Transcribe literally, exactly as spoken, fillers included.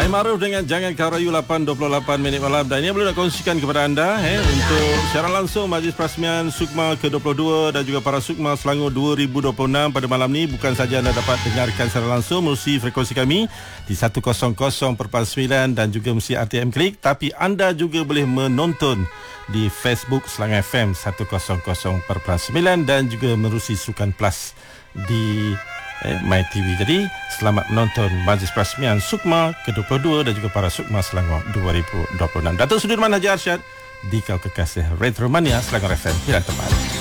Aim Ma'ruf dengan Jangan Kau Rayu, lapan dua puluh lapan minit malam. Dan ini boleh nak kongsikan kepada anda eh, untuk siaran langsung Majlis Perasmian Sukma ke dua puluh dua dan juga para Sukma Selangor dua ribu dua puluh enam pada malam ni. Bukan saja anda dapat dengarkan secara langsung melalui frekuensi kami di seratus perpuluhan sembilan dan juga melalui R T M Klik, tapi anda juga boleh menonton di Facebook Selangor F M seratus perpuluhan sembilan dan juga melalui Sukan Plus di Eh, MyTV. Jadi selamat menonton Majlis Perasmian Sukma ke dua puluh dua dan juga para Sukma Selangor dua ribu dua puluh enam. Datuk Sudirman Haji Arsyad di Kau Kekasih Retromania Selangor F M. Pilihan teman.